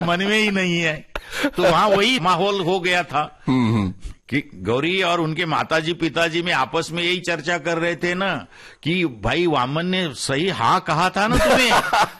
मन में ही नहीं है। तो वहां वही माहौल हो गया था कि गौरी और उनके माताजी पिताजी में आपस में यही चर्चा कर रहे थे ना कि भाई वामन ने सही हाँ कहा था ना तुम्हें।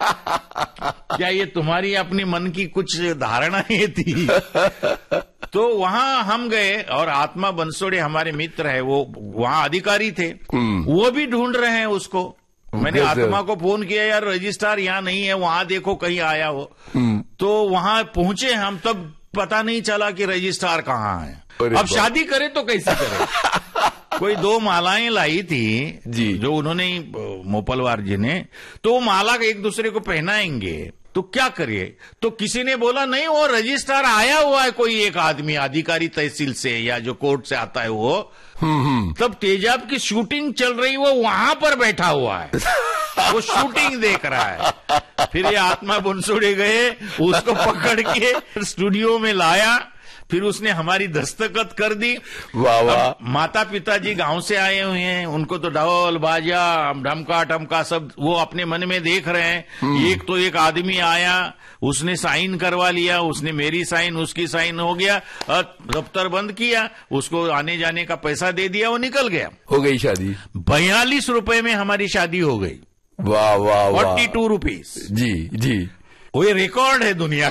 क्या ये तुम्हारी अपनी मन की कुछ धारणाएं थी? तो वहां हम गए और आत्मा बंसोड़े हमारे मित्र है, वो वहां अधिकारी थे, वो भी ढूंढ रहे हैं उसको। मैंने आत्मा को फोन किया, यार रजिस्ट्रार यहाँ नहीं है, वहां देखो कहीं आया हो। तो वहां पहुंचे हम, तब पता नहीं चला कि रजिस्ट्रार कहाँ है। अब शादी करे तो कैसे करे? कोई 2 मालाएं लाई थी जी, जो उन्होंने मोपलवार जी ने, तो वो माला एक दूसरे को पहनाएंगे तो क्या करिए? तो किसी ने बोला नहीं, वो रजिस्ट्रार आया हुआ है कोई एक आदमी, अधिकारी तहसील से या जो कोर्ट से आता है वो। तब तेजाब की शूटिंग चल रही, वो वहां पर बैठा हुआ है, वो शूटिंग देख रहा है। फिर ये आत्मा बंसोड़े गए, उसको पकड़ के स्टूडियो में लाया, फिर उसने हमारी दस्तखत कर दी। वाह वाह। माता पिताजी गांव से आए हुए हैं, उनको तो ढोल बाजा ढमका टमका सब वो अपने मन में देख रहे हैं। एक तो एक आदमी आया, उसने साइन करवा लिया, उसने मेरी साइन उसकी साइन हो गया, दफ्तर बंद किया, उसको आने जाने का पैसा दे दिया, वो निकल गया। हो गई शादी। 42 रुपए में हमारी शादी हो गई। वाह वाह वाह। 42 रुपीज। जी जी, वो ये रिकॉर्ड है दुनिया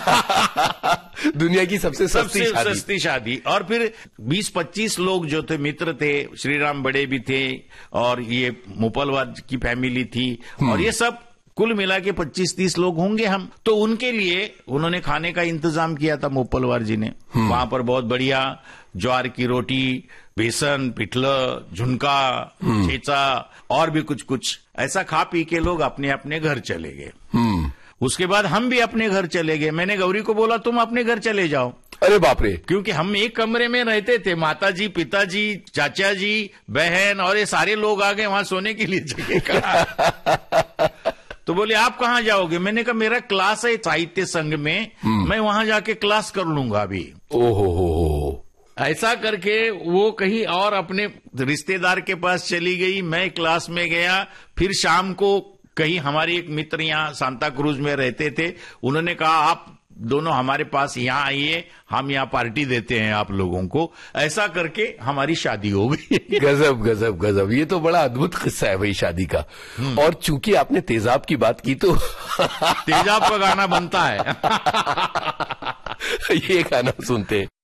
का। दुनिया की सबसे सस्ती शादी। और फिर 20-25 लोग जो थे मित्र थे, श्रीराम बड़े भी थे और ये मोपलवार की फैमिली थी, और ये सब कुल मिला के 25-30 लोग होंगे हम। तो उनके लिए उन्होंने खाने का इंतजाम किया था मोपलवार जी ने। वहां पर बहुत बढ़िया ज्वार की रोटी, बेसन, पिठलं, झुनका, ठेचा और भी कुछ कुछ ऐसा खा पी के लोग अपने अपने घर चले गए। उसके बाद हम भी अपने घर चले गए। मैंने गौरी को बोला तुम अपने घर चले जाओ। अरे बाप रे। क्योंकि हम एक कमरे में रहते थे, माताजी पिताजी चाचा जी बहन और ये सारे लोग आ गए, वहां सोने के लिए जगह कहाँ। तो बोले आप कहाँ जाओगे? मैंने कहा मेरा क्लास है साहित्य संघ में, मैं वहां जाके क्लास कर लूंगा अभी। ओहो। ऐसा करके वो कहीं और अपने रिश्तेदार के पास चली गई, मैं क्लास में गया। फिर शाम को कहीं हमारे एक मित्र यहाँ सांता क्रूज में रहते थे, उन्होंने कहा आप दोनों हमारे पास यहाँ आइए, हम यहाँ पार्टी देते हैं आप लोगों को। ऐसा करके हमारी शादी हो गई। गजब गजब गजब, ये तो बड़ा अद्भुत किस्सा है भाई शादी का। और चूंकि आपने तेजाब की बात की तो तेजाब का गाना बनता है। ये गाना सुनते हैं।